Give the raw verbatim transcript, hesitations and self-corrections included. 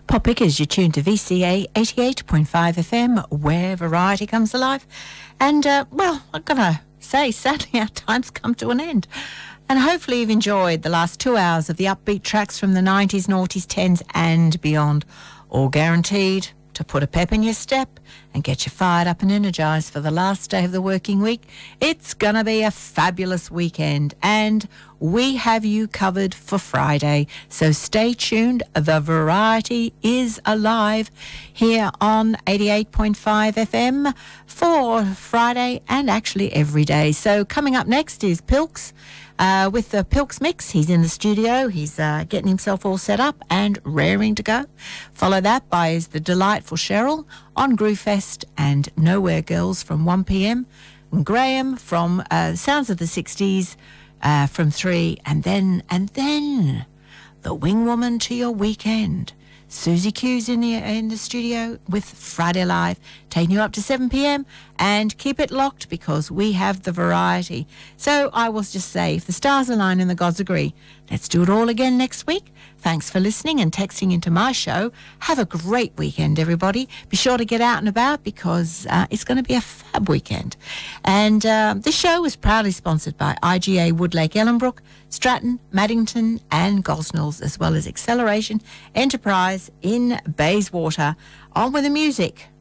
Pop Pickers, you're tuned to V C A eighty-eight point five F M, where variety comes alive. And, uh, well, I've got to say, sadly, our time's come to an end. And hopefully you've enjoyed the last two hours of the upbeat tracks from the nineties, noughties, tens and beyond. All guaranteed to put a pep in your step and get you fired up and energised for the last day of the working week. It's going to be a fabulous weekend, and we have you covered for Friday. So stay tuned. The variety is alive here on eighty-eight point five F M for Friday and actually every day. So coming up next is Pilks. Uh, with the Pilks Mix. He's in the studio. He's uh, getting himself all set up and raring to go. Follow that by is the delightful Cheryl on Groovefest and Nowhere Girls from one p m. And Graham from uh, Sounds of the sixties uh, from three. And then, and then the wing woman to your weekend. Susie Q's in the, in the studio with Friday Live, taking you up to seven p m. And keep it locked because we have the variety. So I will just say, if the stars align and the gods agree, let's do it all again next week. Thanks for listening and texting into my show. Have a great weekend, everybody. Be sure to get out and about because uh, it's going to be a fab weekend. And uh, this show was proudly sponsored by I G A Woodlake Ellenbrook, Stratton, Maddington and Gosnells, as well as Acceleration Enterprise in Bayswater. On with the music.